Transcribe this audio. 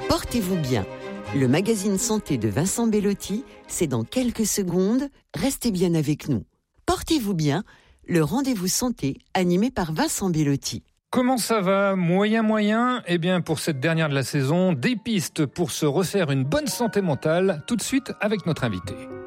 Portez-vous bien. Le magazine santé de Vincent Bellotti, c'est dans quelques secondes. Restez bien avec nous. Portez-vous bien, le rendez-vous santé animé par Vincent Bellotti. Comment ça va ? Moyen ? Eh bien, pour cette dernière de la saison, des pistes pour se refaire une bonne santé mentale, tout de suite avec notre invité.